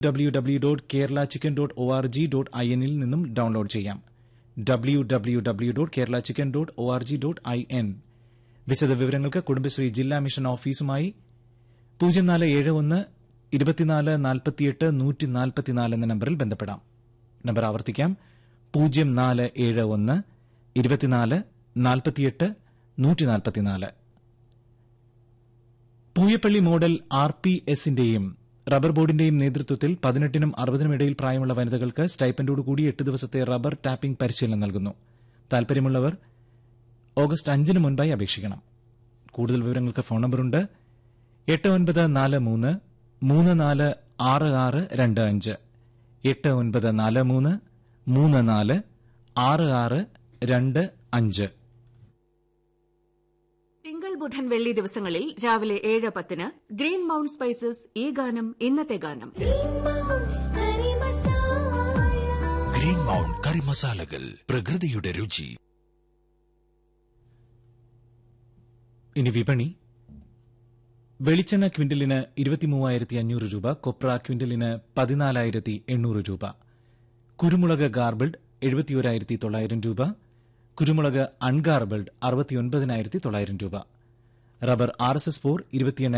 www.keralachicken.org.in ൽ നിന്നും download ചെയ്യാം. www.keralachicken.org.in. വിശദവിവരങ്ങൾക്ക് കുടുംബശ്രീ ജില്ലാ മിഷൻ ഓഫീസുമായി 0471-2448-144 എന്ന നമ്പറിൽ ബന്ധപ്പെടാം. നമ്പർ ആവർത്തിക്കാം: 0471-2448-144. പൂയപ്പള്ളി മോഡൽ RPS-ന്റെയും റബ്ബർ ബോർഡിന്റെയും നേതൃത്വത്തിൽ 18നും 60നും ഇടയിൽ പ്രായമുള്ള വനിതകൾക്ക് സ്റ്റൈപ്പൻഡോടുകൂടി 8 ദിവസത്തെ റബ്ബർ ടാപ്പിംഗ് പരിശീലനം നൽകുന്നു. താൽപര്യമുള്ളവർ ഓഗസ്റ്റ് 5-ന് മുൻപായി അപേക്ഷിക്കണം. കൂടുതൽ വിവരങ്ങൾക്ക് ഫോൺ നമ്പറുണ്ട്: 8943-346625, 8943-346625. തിങ്കൾ, ബുധൻ, വെള്ളി ദിവസങ്ങളിൽ രാവിലെ 7:10 ഗ്രീൻ മൌണ്ട് സ്പൈസസ് ഈ ഗാനം ഇന്നത്തെ ഗാനം. ഗ്രീൻ മൌണ്ട് കറി മസാലകൾ, പ്രകൃതിയുടെ രുചി. ഇനി വിപണി. വെളിച്ചെണ്ണ ക്വിന്റലിന് 23,500 രൂപ, കൊപ്ര ക്വിന്റലിന് 14,800 രൂപ, കുരുമുളക് ഗാർബിൾഡ് 71,900 രൂപ, കുരുമുളക് അൺഗാർബിൾഡ് 69,900 രൂപ, റബ്ബർ RSS-4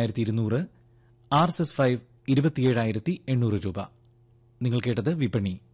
28,200, RSS-5 27,800 രൂപ. നിങ്ങൾ കേട്ടത് വിപണി.